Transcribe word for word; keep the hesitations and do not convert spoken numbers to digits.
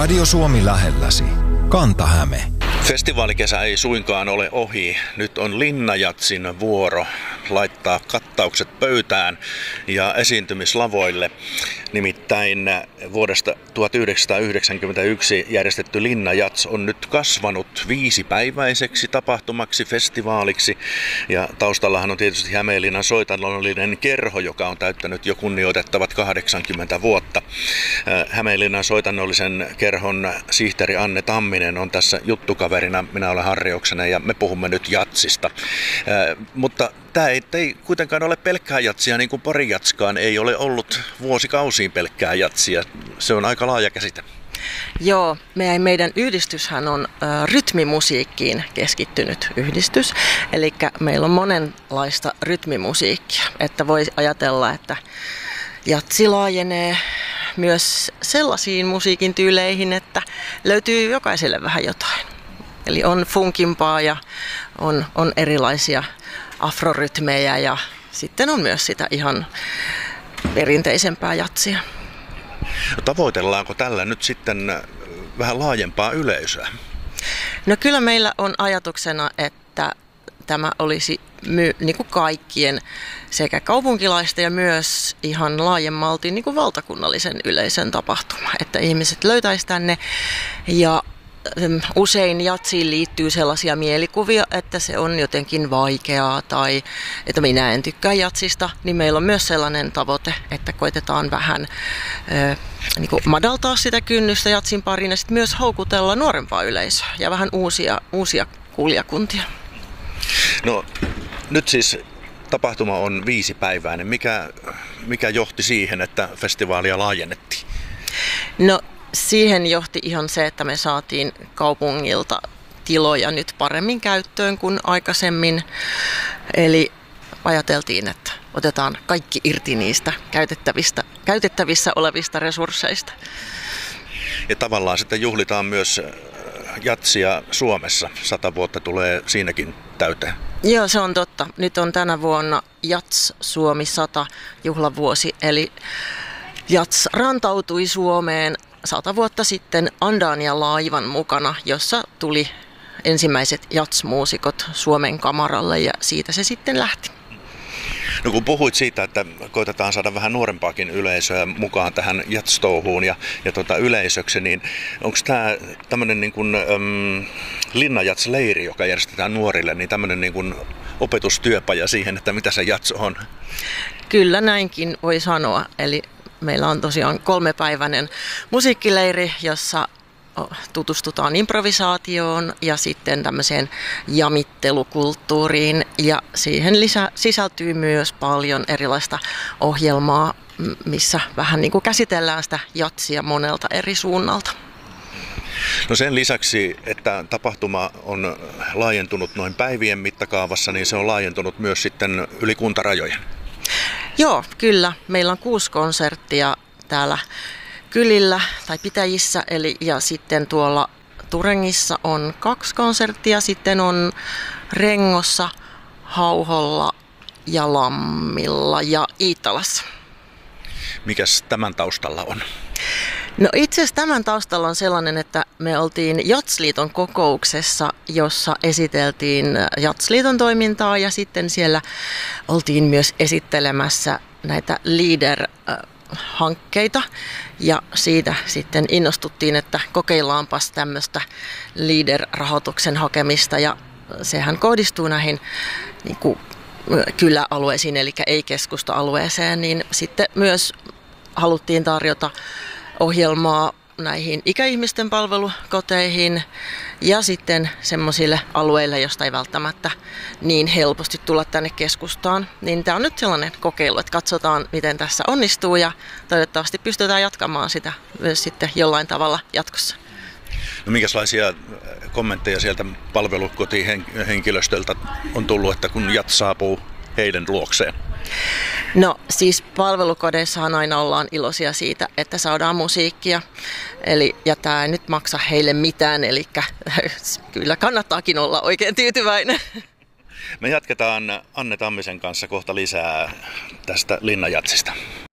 Radio Suomi lähelläsi. Kanta-Häme. Festivaalikesä ei suinkaan ole ohi. Nyt on Linnajatsin vuoro laittaa kattaukset pöytään ja esiintymislavoille. Nimittäin vuodesta tuhatyhdeksänsataayhdeksänkymmentäyksi järjestetty Linnajats on nyt kasvanut viisipäiväiseksi tapahtumaksi, festivaaliksi. Ja taustallahan on tietysti Hämeenlinnan soitannollinen kerho, joka on täyttänyt jo kunnioitettavat kahdeksankymmentä vuotta. Hämeenlinnan soitannollisen kerhon sihteeri Anne Tamminen on tässä juttukaverina. Minä olen Harri Oksanen ja me puhumme nyt jatsista. Mutta tämä ei, ei kuitenkaan ole pelkkää jatsia, niin kuin Pori-jatskaan ei ole ollut vuosikausiin pelkkää jatsia. Se on aika laaja käsite. Joo, meidän yhdistyshän on ä, rytmimusiikkiin keskittynyt yhdistys. Eli meillä on monenlaista rytmimusiikkia. Että voi ajatella, että jatsi laajenee myös sellaisiin musiikin tyyleihin, että löytyy jokaiselle vähän jotain. Eli on funkimpaa ja on, on erilaisia afrorytmejä ja sitten on myös sitä ihan perinteisempää jatsia. Tavoitellaanko tällä nyt sitten vähän laajempaa yleisöä? No kyllä meillä on ajatuksena, että tämä olisi my, niin kuin kaikkien sekä kaupunkilaisten ja myös ihan laajemmalti niin kuin valtakunnallisen yleisön tapahtuma. Että ihmiset löytäisivät tänne ja usein jatsiin liittyy sellaisia mielikuvia, että se on jotenkin vaikeaa tai että minä en tykkää jatsista, niin meillä on myös sellainen tavoite, että koitetaan vähän äh, niin kuin madaltaa sitä kynnystä jatsin pariin ja sitten myös houkutella nuorempaa yleisöä ja vähän uusia, uusia kuulijakuntia. No nyt siis tapahtuma on viisipäiväinen. Mikä, mikä johti siihen, että festivaalia laajennettiin? No siihen johti ihan se, että me saatiin kaupungilta tiloja nyt paremmin käyttöön kuin aikaisemmin. Eli ajateltiin, että otetaan kaikki irti niistä käytettävistä, käytettävissä olevista resursseista. Ja tavallaan sitten juhlitaan myös jatsia Suomessa. Sata vuotta tulee siinäkin täyteen. Joo, se on totta. Nyt on tänä vuonna Jats Suomi sata juhlavuosi, eli Jats rantautui Suomeen sata vuotta sitten Andania laivan mukana, jossa tuli ensimmäiset jats-muusikot Suomen kamaralle ja siitä se sitten lähti. No kun puhuit siitä, että koitetaan saada vähän nuorempaakin yleisöä mukaan tähän jats-touhuun ja, ja tota yleisöksi, niin onko tämä tämmöinen niin kuin äm, Linnajats-leiri, joka järjestetään nuorille, niin tämmöinen niin kuin opetustyöpaja siihen, että mitä se jats on? Kyllä näinkin voi sanoa, eli meillä on tosiaan kolmepäiväinen musiikkileiri, jossa tutustutaan improvisaatioon ja sitten tämmöiseen jamittelukulttuuriin. Ja siihen lisä, sisältyy myös paljon erilaista ohjelmaa, missä vähän niin kuin käsitellään sitä jatsia monelta eri suunnalta. No sen lisäksi, että tapahtuma on laajentunut noin päivien mittakaavassa, niin se on laajentunut myös sitten yli kuntarajojen. Joo, kyllä. Meillä on kuusi konserttia täällä kylillä tai pitäjissä, eli, ja sitten tuolla Turengissa on kaksi konserttia, sitten on Rengossa, Hauholla ja Lammilla ja Iittalassa. Mikäs tämän taustalla on? No itse asiassa tämän taustalla on sellainen, että me oltiin Jatsliiton kokouksessa, jossa esiteltiin Jatsliiton toimintaa ja sitten siellä oltiin myös esittelemässä näitä Leader-hankkeita ja siitä sitten innostuttiin, että kokeillaanpas tämmöistä Leader-rahoituksen hakemista ja sehän kohdistuu näihin niin kuin kyläalueisiin eli ei keskusta-alueeseen, niin sitten myös haluttiin tarjota ohjelmaa näihin ikäihmisten palvelukoteihin ja sitten semmoisille alueille, josta ei välttämättä niin helposti tulla tänne keskustaan. Niin tämä on nyt sellainen kokeilu, että katsotaan miten tässä onnistuu ja toivottavasti pystytään jatkamaan sitä myös sitten jollain tavalla jatkossa. No minkälaisia kommentteja sieltä palvelukotiin henkilöstöltä on tullut, että kun jats saapuu heidän luokseen? No siis palvelukodeissahan aina ollaan iloisia siitä, että saadaan musiikkia. Eli, ja tämä ei nyt maksa heille mitään, eli kyllä kannattaakin olla oikein tyytyväinen. Me jatketaan Anne Tammisen kanssa kohta lisää tästä Linnajatsista.